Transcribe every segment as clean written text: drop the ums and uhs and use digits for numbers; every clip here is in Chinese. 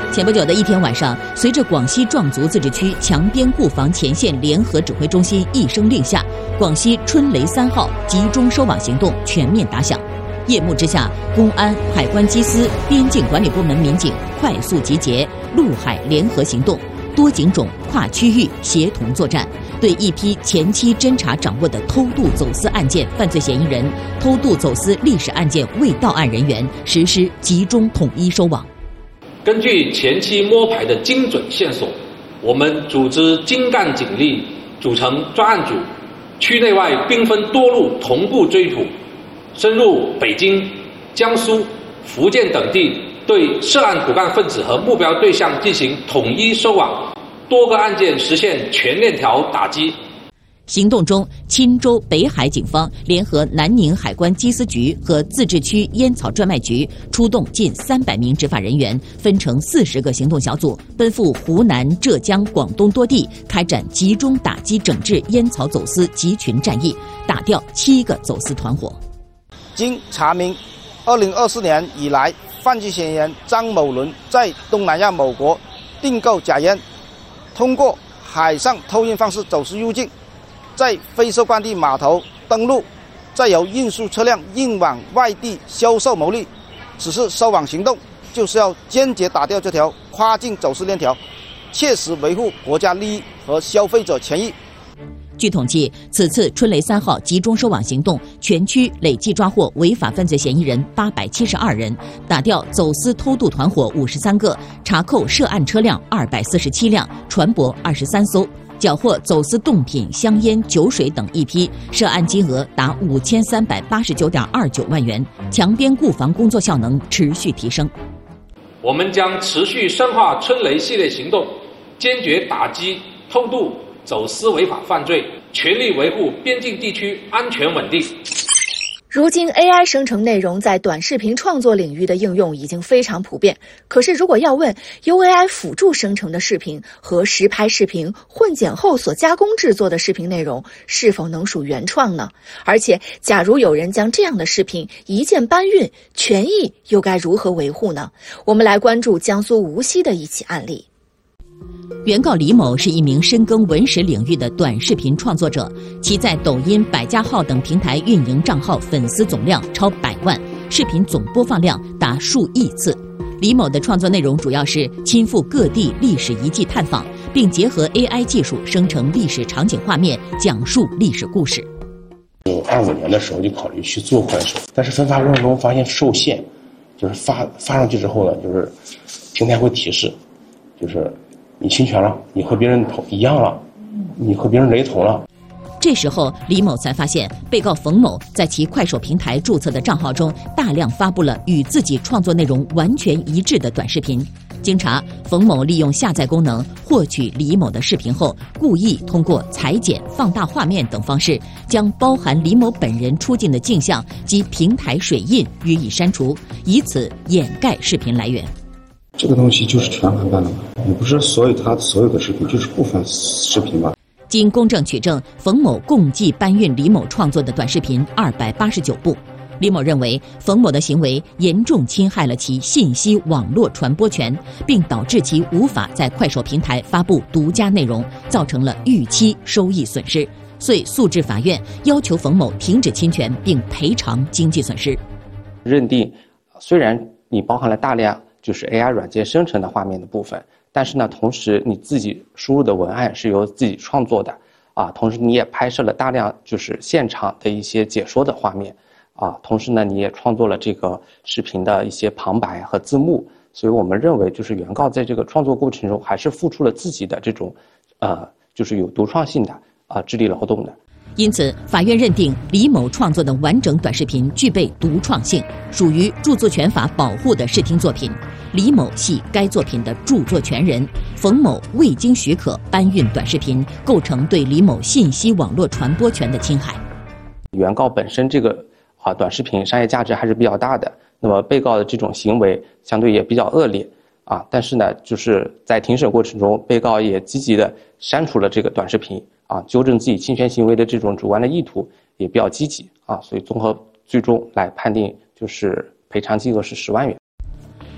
前不久的一天晚上，随着广西壮族自治区强边固防前线联合指挥中心一声令下，广西春雷3号集中收网行动全面打响。夜幕之下，公安、海关缉私、边境管理部门民警快速集结，陆海联合行动，多警种跨区域协同作战，对一批前期侦查掌握的偷渡走私案件犯罪嫌疑人、偷渡走私历史案件未到案人员实施集中统一收网。 根据前期摸排的精准线索，我们组织精干警力组成专案组，区内外兵分多路同步追捕，深入北京、江苏、福建等地，对涉案骨干分子和目标对象进行统一收网，多个案件实现全链条打击。 行动中，钦州北海警方联合南宁海关缉私局和自治区烟草专卖局，出动近300名执法人员，分成40个行动小组，奔赴湖南、浙江、广东多地，开展集中打击整治烟草走私集群战役，打掉7个走私团伙。 经查明，2024年以来，犯罪嫌疑人张某伦在东南亚某国订购假烟，通过海上偷运方式走私入境，在非收关地码头登陆，再由运输车辆运往外地销售牟利。此次收网行动就是要坚决打掉这条跨境走私链条，切实维护国家利益和消费者权益。 据统计，此次春雷3号集中收网行动，全区累计抓获违法犯罪嫌疑人872人，打掉走私偷渡团伙53个，查扣涉案车辆247辆，船舶23艘，缴获走私冻品、香烟、酒水等一批，涉案金额达5389.29万元。强边固防工作效能持续提升。 我们将持续深化春雷系列行动，坚决打击偷渡走私违法犯罪，全力维护边境地区安全稳定。 如今 AI 生成内容在短视频创作领域的应用已经非常普遍，可是如果要问由 AI 辅助生成的视频和实拍视频混剪后所加工制作的视频内容是否能属原创呢？而且假如有人将这样的视频一键搬运，权益又该如何维护呢？我们来关注江苏无锡的一起案例。 原告李某是一名深耕文史领域的短视频创作者，其在抖音、百家号等平台运营账号粉丝总量超100万，视频总播放量达数亿次。李某的创作内容主要是亲赴各地历史遗迹探访，并结合 AI 技术生成历史场景画面，讲述历史故事。 25年的时候就考虑去做快手，但是分发过程中发现受限，就是发上去之后呢，就是平台会提示，就是你侵权了，你和别人一样了，你和别人雷同了。 这时候，李某才发现，被告冯某在其快手平台注册的账号中，大量发布了与自己创作内容完全一致的短视频。经查，冯某利用下载功能获取李某的视频后，故意通过裁剪、放大画面等方式，将包含李某本人出镜的镜像及平台水印予以删除，以此掩盖视频来源。 这个东西就是全盘干的嘛，也不是他所有的视频，就是部分视频吧。 经公证取证，冯某共计搬运李某创作的短视频289部。李某认为，冯某的行为严重侵害了其信息网络传播权，并导致其无法在快手平台发布独家内容，造成了预期收益损失，遂诉至法院，要求冯某停止侵权并赔偿经济损失。 认定，虽然你包含了大量就是 AI 软件生成的画面的部分，但是呢，同时你自己输入的文案是由自己创作的啊，同时你也拍摄了大量就是现场的一些解说的画面啊，同时呢，你也创作了这个视频的一些旁白和字幕，所以我们认为就是原告在这个创作过程中还是付出了自己的这种就是有独创性的智力劳动的。 因此，法院认定李某创作的完整短视频具备独创性，属于著作权法保护的视听作品。李某系该作品的著作权人，冯某未经许可搬运短视频，构成对李某信息网络传播权的侵害。 原告本身这个短视频商业价值还是比较大的，那么被告的这种行为相对也比较恶劣但是呢，就是在庭审过程中，被告也积极的删除了这个短视频纠正自己侵权行为的这种主观的意图也比较积极所以综合最终来判定就是赔偿金额是10万元。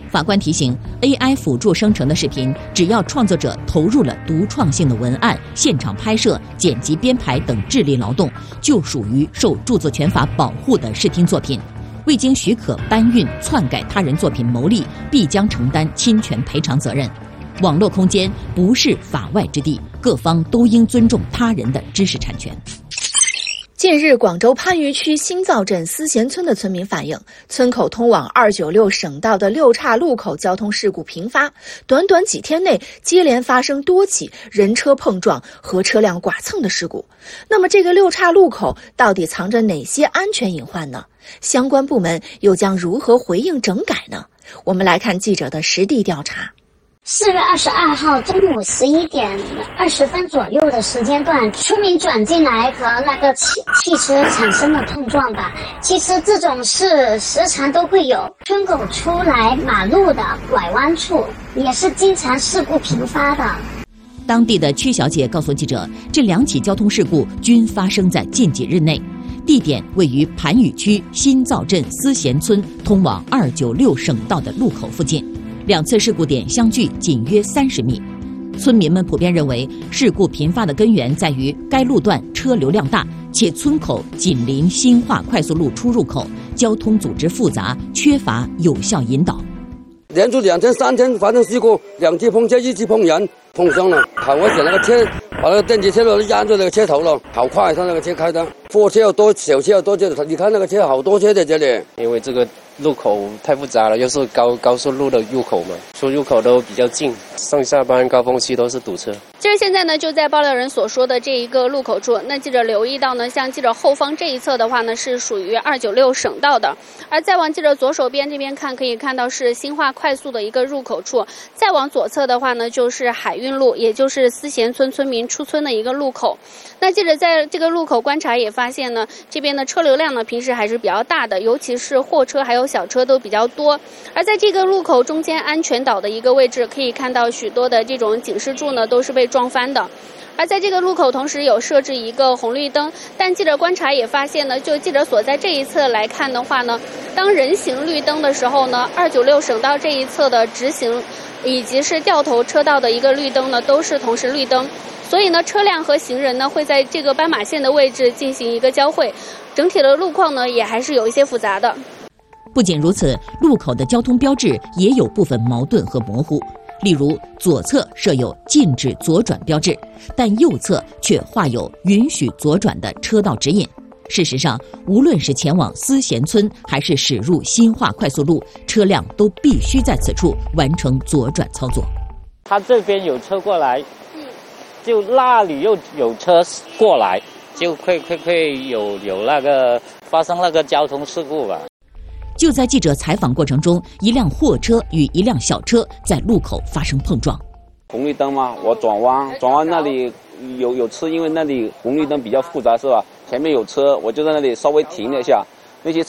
法官提醒 ，AI 辅助生成的视频，只要创作者投入了独创性的文案、现场拍摄、剪辑、编排等智力劳动，就属于受著作权法保护的视听作品。未经许可搬运、篡改他人作品牟利，必将承担侵权赔偿责任。网络空间不是法外之地，各方都应尊重他人的知识产权。 近日，广州番禺区新造镇思贤村的村民反映，村口通往296省道的六岔路口交通事故频发，短短几天内接连发生多起人车碰撞和车辆剐蹭的事故。那么，这个六岔路口到底藏着哪些安全隐患呢？相关部门又将如何回应整改呢？我们来看记者的实地调查。 4月22号中午11点20分左右的时间段，村民转进来和那个汽车产生了碰撞吧。其实这种事时常都会有，村口出来马路的拐弯处也是经常事故频发的。 当地的曲小姐告诉记者，这2起交通事故均发生在近几日内，地点位于番禺区新造镇思贤村通往296省道的路口附近。2次事故点相距仅约30米，村民们普遍认为，事故频发的根源在于该路段车流量大，且村口紧邻新化快速路出入口，交通组织复杂，缺乏有效引导。 连续2天3天发生事故，2起碰车，1起碰人，碰伤了。好危险，那个车把那个电机车都压住那个车头了，好快，他那个车开的，货车要多，小车要多，你看那个车好多车在这里。 因为这个路口太复杂了，又是高速路的入口嘛，出入口都比较近，上下班高峰期都是堵车。 其实现在呢，就在爆料人所说的这一个路口处，那记者留意到呢，像记者后方这一侧的话呢，是属于296省道的，而再往记者左手边这边看，可以看到是新化快速的一个入口处，再往左侧的话呢，就是海运路，也就是思贤村村民出村的一个路口。那记者在这个路口观察也发现呢，这边的车流量呢，平时还是比较大的，尤其是货车还有小车都比较多。而在这个路口中间安全岛的一个位置，可以看到许多的这种警示柱呢，都是被撞翻的。而在这个路口同时有设置一个红绿灯，但记者观察也发现呢，就记者所在这一侧来看的话呢，当人行绿灯的时候呢，296省道这一侧的直行以及是掉头车道的一个绿灯呢，都是同时绿灯。所以呢，车辆和行人呢会在这个斑马线的位置进行一个交汇，整体的路况呢也还是有一些复杂的。 不仅如此，路口的交通标志也有部分矛盾和模糊。例如，左侧设有禁止左转标志，但右侧却画有允许左转的车道指引。事实上，无论是前往思贤村还是驶入新化快速路，车辆都必须在此处完成左转操作。 他这边有车过来，就那里又有车过来，就会有那个发生那个交通事故吧。 就在记者采访过程中，一辆货车与一辆小车在路口发生碰撞。 红绿灯嘛，我转弯那里有车，因为那里红绿灯比较复杂是吧？前面有车，我就在那里稍微停了一下，那些